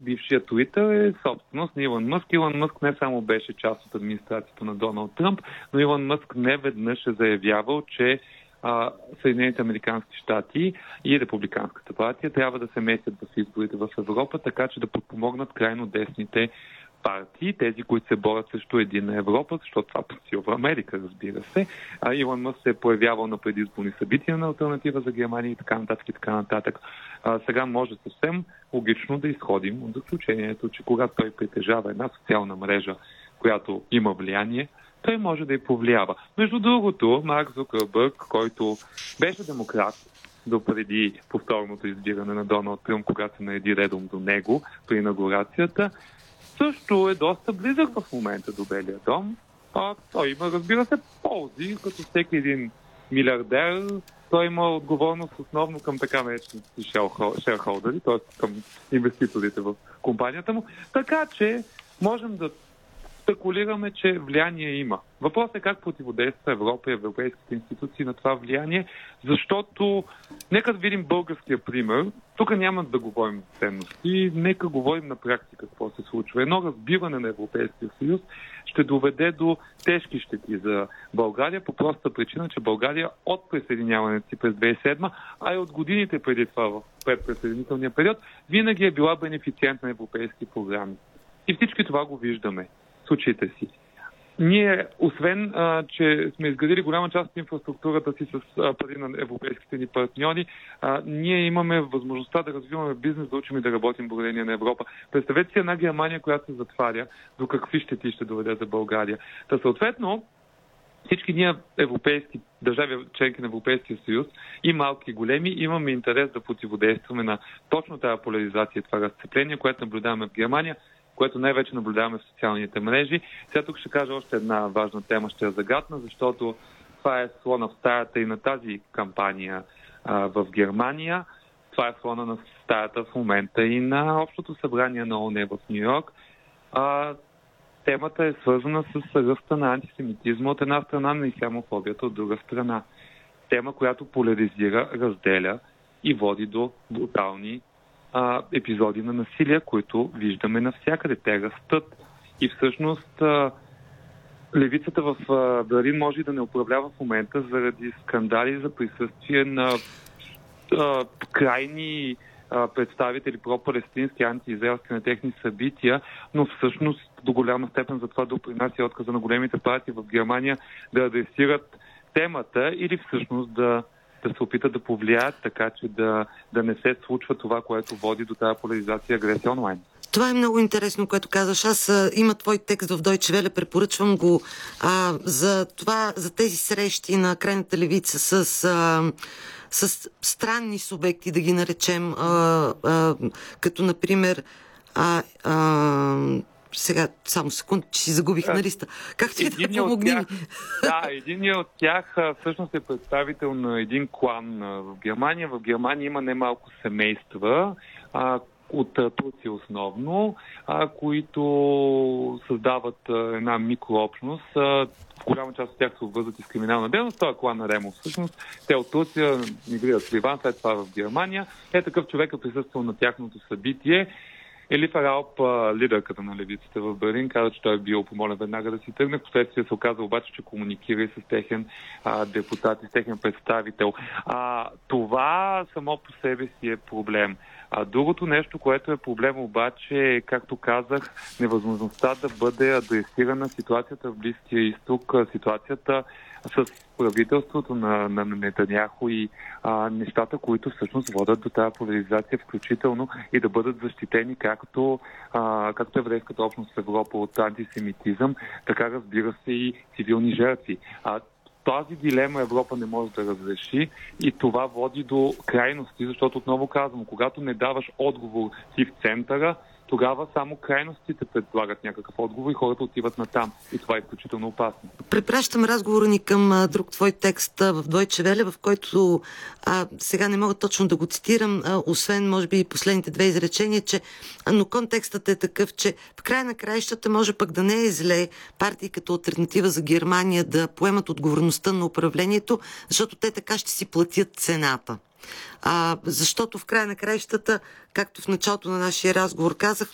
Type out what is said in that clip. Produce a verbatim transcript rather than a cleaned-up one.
бившия Twitter е собственост на Илон Мъск. Илон Мъск не само беше част от администрацията на Доналд Тръмп, но Илон Мъск не веднъж е заявявал, че а, Съединените американски щати и Републиканската партия трябва да се местят в изборите в Европа, така че да подпомогнат крайно десните партии, тези, които се борят срещу Единна Европа, защото това подсилва Америка, разбира се. А Илон Мъск се е появявал на предизборни събития на Алтернатива за Германия и така нататък и така нататък. А, сега може съвсем логично да изходим от заключението, че когато той притежава една социална мрежа, която има влияние, той може да я повлиява. Между другото, Марк Зукърбърг, който беше демократ допреди повторното избиране на Доналд Тръмп, когато се нареди редом до него при инаугурацията, също е доста близък в момента до Белия дом. А, той има, разбира се, ползи, като всеки един милиардер. Той има отговорност основно към така наречените шерхолдери, т.е. към инвеститорите в компанията му. Така че можем да спекулираме, че влияние има. Въпросът е как противодейства Европа и европейските институции на това влияние, защото нека да видим българския пример. Тук няма да говорим за ценности, нека говорим на практика какво се случва. Едно разбиване на Европейския съюз ще доведе до тежки щети за България по проста причина, че България от присъединяването си през две хиляди и седма, а и от годините преди това в предприсъединителния период, винаги е била бенефициент на европейски програми. И всички това го виждаме с очите си. Ние, освен, а, че сме изградили голяма част от инфраструктурата си с а, пари на европейските ни партньори, а, ние имаме възможността да развиваме бизнес, да учим и да работим благодарение на Европа. Представете си една Германия, която се затваря, до какви щети ще доведе за България. Та съответно, всички ние европейски държави, членки на Европейския съюз, и малки и големи, имаме интерес да противодействаме на точно тази поляризация, това разцепление, което наблюдаваме в Германия, което най-вече наблюдаваме в социалните мрежи. Сега тук ще кажа още една важна тема, ще я загадна, защото това е слона в стаята и на тази кампания а, в Германия. Това е слона на стаята в момента и на Общото събрание на ООН в Ню-Йорк. А, темата е свързана с ръста на антисемитизма от една страна, на ислямофобията от друга страна. Тема, която поляризира, разделя и води до брутални а, епизоди на насилие, които виждаме навсякъде. Те растат. И всъщност а, левицата в а, Берлин може и да не управлява в момента заради скандали за присъствие на а, крайни а, представители про-палестински, антиизраелски на техни събития, но всъщност до голяма степен за това допринася отказа на големите партии в Германия да адресират темата или всъщност да да се опитат да повлияят, така че да, да не се случва това, което води до тази поляризация и агресия онлайн. Това е много интересно, което казваш. Аз а, има твой текст в Deutsche Welle, препоръчвам го а, за това, за тези срещи на крайната левица с, а, с странни субекти, да ги наречем, а, а, като например а, а, сега, само секунд, че си загубих на листа. Как ти да помогни? Да, един от тях всъщност е представител на един клан в Германия. В Германия има немалко семейства, а, от Турция основно, а, които създават а, една микрообщност. А, в голяма част от тях се обвързват и с криминална дейност. Това е клан на Ремо всъщност. Те от Турция мигрират в Ливан, след това в Германия. Е, такъв човек е присъствал на тяхното събитие. Елифа Рауп, лидерката на левицата в Берлин, каза, че той е бил помолен веднага да си тръгне. Впоследствие се оказа обаче, че комуникира и с техен а, депутат и с техен представител. А, това само по себе си е проблем. А другото нещо, което е проблем обаче е, както казах, невъзможността да бъде адресирана ситуацията в Близкия изток, ситуацията с правителството на, на Нетаняху и а, нещата, които всъщност водят до тази поляризация, включително и да бъдат защитени както, а, както еврейската общност в Европа от антисемитизъм, така разбира се и цивилни жертви. А, тази дилема Европа не може да разреши и това води до крайности, защото отново казвам, когато не даваш отговор си в центъра, тогава само крайностите предлагат някакъв отговор и хората отиват натам. И това е изключително опасно. Препращам разговора ни към а, друг твой текст а, в Deutsche Welle, в който а, сега не мога точно да го цитирам, а, освен може би и последните две изречения, че, а, но контекстът е такъв, че в края на краищата може пък да не е зле партии като Алтернатива за Германия да поемат отговорността на управлението, защото те така ще си платят цената. А, защото в края на краищата, както в началото на нашия разговор казах,